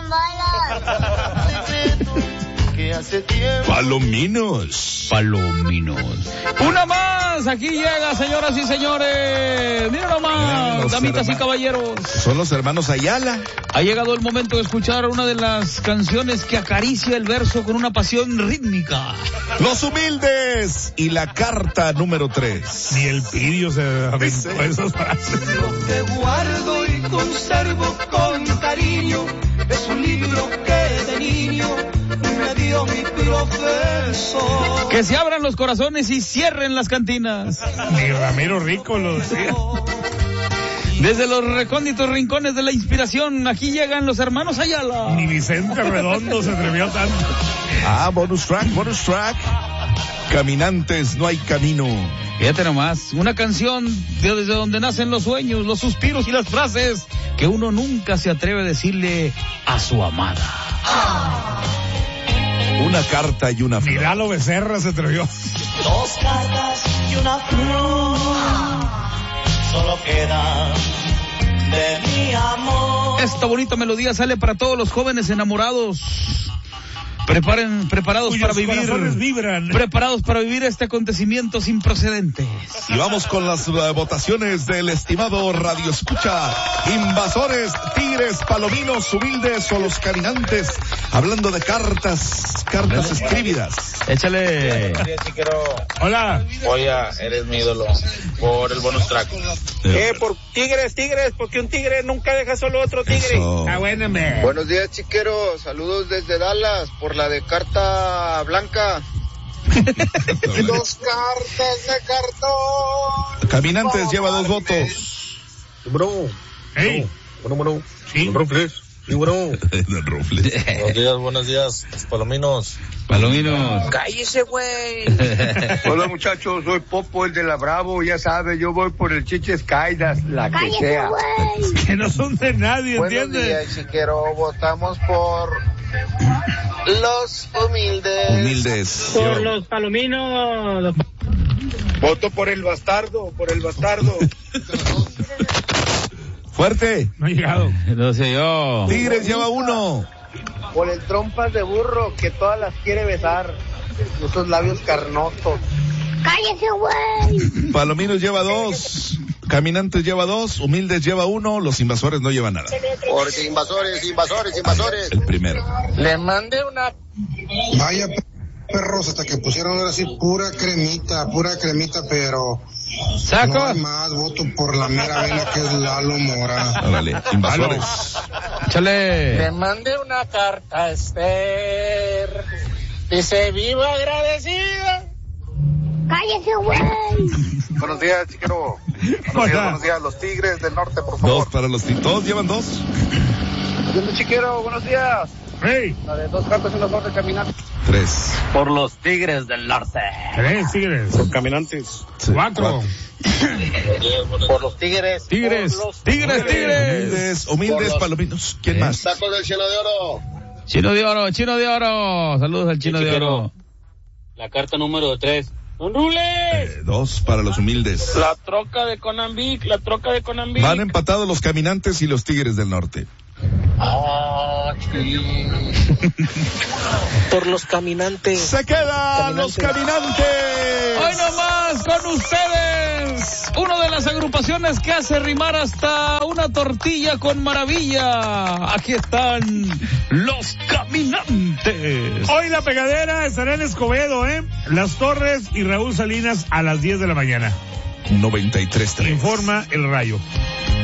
Palominos. Una más, aquí llega, señoras y señores. Mira nomás, damitas y caballeros. Son los hermanos Ayala. Ha llegado el momento de escuchar una de las canciones que acaricia el verso con una pasión rítmica. Los Humildes y la carta número 3. Ni el Pidio se aventó esas frases. Lo que guardo y conservo con cariño es un libro que de niño me dio mi profesor. Que se abran los corazones y cierren las cantinas. Ni Ramiro Rico lo decía. Desde los recónditos rincones de la inspiración, aquí llegan los hermanos Ayala. Ni Vicente Redondo se atrevió tanto. Bonus track. Caminantes, no hay camino. Fíjate nomás, una canción desde donde nacen los sueños, los suspiros y las frases que uno nunca se atreve a decirle a su amada. Una carta y una flor. Ni Lalo Becerra se atrevió. 2 cartas y una flor, solo queda de mi amor. Esta bonita melodía sale para todos los jóvenes enamorados. Preparados para vivir. Vibran. Preparados para vivir este acontecimiento sin precedentes. Y vamos con las votaciones del estimado Radio Escucha. Invasores, tigres, palominos, humildes o los caminantes. Hablando de cartas escribidas. Échale. Hola. Oye, eres mi ídolo por el bonus track. Por tigres, porque un tigre nunca deja solo otro tigre. Eso. Buena, man. Buenos días, chiqueros. Saludos desde Dallas por la de carta blanca. 2 cartas de cartón. Caminantes lleva 2 votos. Bro. Hey. Bueno. Sí. Rufles. Sí, bueno. Don Rufles. Buenos días, palominos. Cállese, güey. Hola, muchachos, soy Popo, el de la Bravo, ya sabe, yo voy por el Chiches Caidas, la que Cállese, sea. güey. Que no son de nadie, Buenos ¿entiendes? días, chiquero, votamos por los humildes. Por los palominos. Voto por el bastardo. Fuerte. No ha llegado. No sé yo. Tigres lleva 1. Por el trompas de burro, que todas las quiere besar. Esos labios carnosos. Cállese, güey. Palominos lleva 2. Caminantes lleva 2. Humildes lleva 1. Los invasores no llevan nada. Por invasores. El primero. Le mandé una... Vaya perros, hasta que pusieron ahora sí pura cremita, pero ¡Saco! no hay más. Voto por la mera vena que es Lalo Mora. Órale, invasores. Échale. Le mandé una carta a Esther. Dice, viva agradecida. Cállese, güey. Buenos días, chiquero. Buenos días, los Tigres del Norte, por 2 favor. para los tigres. ¿Todos llevan 2? Chiquero, buenos días. Hey. La de 2 cartas y una flor de caminantes. 3. Por los Tigres del Norte. 3 tigres. Caminantes. 4. Por los Tigres. Tigres. Humildes, palominos. ¿Quién más? Tacos del Cielo de Oro. Chino de oro. Saludos al Chino de oro. La carta número 3. ¡Don Rules! 2 para los humildes. La troca de Conambic. Van empatados los caminantes y los tigres del norte. Por los caminantes. ¡Se quedan los caminantes! Hoy nomás con ustedes, una de las agrupaciones que hace rimar hasta una tortilla con maravilla. Aquí están los caminantes. Hoy la pegadera estará en Escobedo, Las Torres y Raúl Salinas a las 10 de la mañana. 93.3. Informa El Rayo.